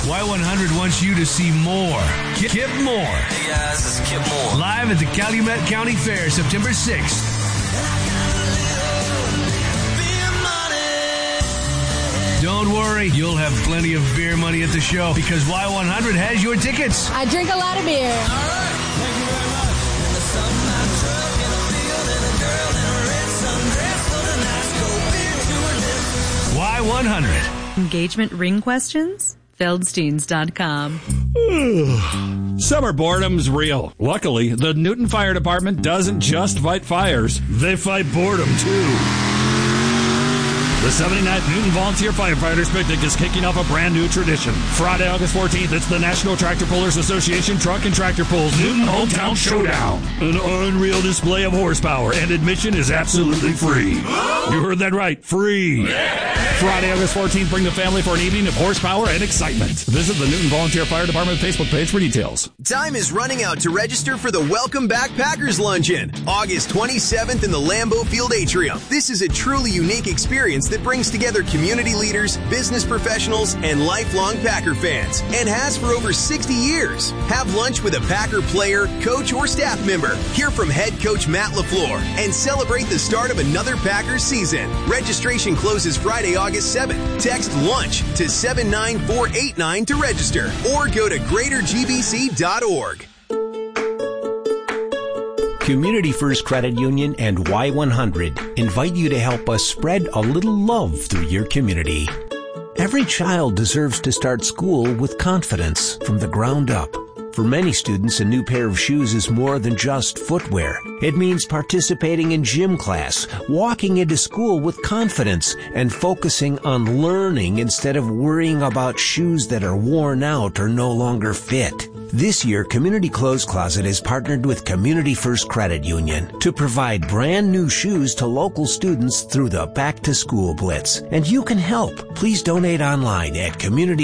Y100 wants you to see more. Kip Moore. Hey guys, this is Kip Moore. Live at the Calumet County Fair, September 6th. Don't worry, you'll have plenty of beer money at the show because Y100 has your tickets. I drink a lot of beer. All right, thank you very much. In the summer truck, in a field, and a girl in a red sundress for the nice cold beer to her lips. Y100. Engagement ring questions? Feldsteins.com. Summer boredom's real. Luckily, the Newton Fire Department doesn't just fight fires. They fight boredom, too. The 79th Newton Volunteer Firefighters Picnic is kicking off a brand new tradition. Friday, August 14th, it's the National Tractor Pullers Association Truck and Tractor Pulls Newton Hometown Showdown. An unreal display of horsepower, and admission is absolutely free. You heard that right, free. Friday, August 14th, bring the family for an evening of horsepower and excitement. Visit the Newton Volunteer Fire Department Facebook page for details. Time is running out to register for the Welcome Back Packers Luncheon, August 27th in the Lambeau Field Atrium. This is a truly unique experience that brings together community leaders, business professionals, and lifelong Packer fans, and has for over 60 years. Have lunch with a Packer player, coach, or staff member. Hear from head coach Matt LaFleur, and celebrate the start of another Packers season. Registration closes Friday, August 7th. Text LUNCH to 79489 to register, or go to greatergbc.org. Community First Credit Union and Y100 invite you to help us spread a little love through your community. Every child deserves to start school with confidence from the ground up. For many students, a new pair of shoes is more than just footwear. It means participating in gym class, walking into school with confidence, and focusing on learning instead of worrying about shoes that are worn out or no longer fit. This year, Community Clothes Closet has partnered with Community First Credit Union to provide brand new shoes to local students through the Back to School Blitz. And you can help. Please donate online at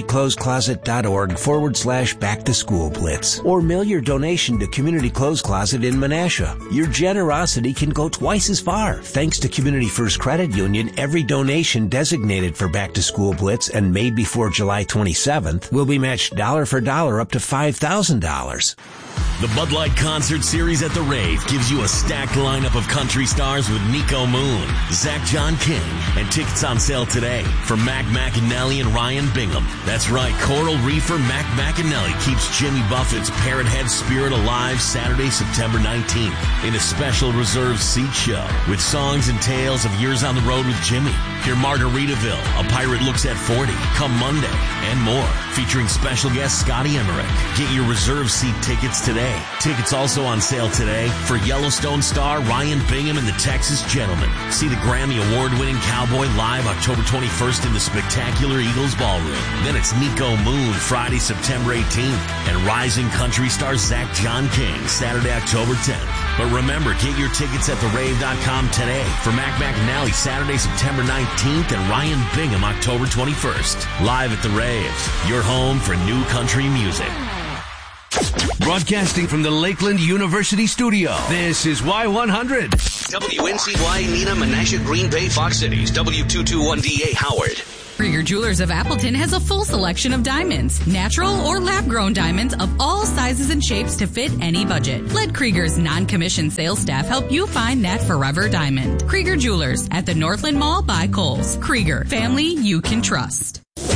communityclothescloset.org/Back to School Blitz. Or mail your donation to Community Clothes Closet in Menasha. Your generosity can go twice as far. Thanks to Community First Credit Union, every donation designated for Back to School Blitz and made before July 27th will be matched dollar for dollar up to $5,000. The Bud Light Concert Series at the Rave gives you a stacked lineup of country stars with Nico Moon, Zach John King, and tickets on sale today for Mac McAnally and Ryan Bingham. That's right, Coral Reefer Mac McAnally keeps Jimmy Buffett's Parrot Head spirit alive Saturday, September 19th in a special reserved seat show with songs and tales of years on the road with Jimmy. Hear Margaritaville, A Pirate Looks at 40, Come Monday, and more, featuring special guest Scotty Emmerich. Get your reserved seat tickets today. Tickets also on sale today for Yellowstone star Ryan Bingham and the Texas Gentlemen. See the Grammy Award-winning Cowboy live October 21st in the spectacular Eagles Ballroom. Then it's Nico Moon Friday, September 18th, and rising country star Zach John King Saturday, October 10th. But remember, get your tickets at therave.com today for Mac McAnally Saturday, September 19th, and Ryan Bingham October 21st. Live at the Raves, your home for new country music. Broadcasting from the Lakeland University studio, this is Y100. WNCY, Nina, Menasha, Green Bay, Fox Cities, W221DA, Howard. Krieger Jewelers of Appleton has a full selection of diamonds, natural or lab-grown diamonds of all sizes and shapes to fit any budget. Let Krieger's non-commissioned sales staff help you find that forever diamond. Krieger Jewelers at the Northland Mall by Kohl's. Krieger, family you can trust.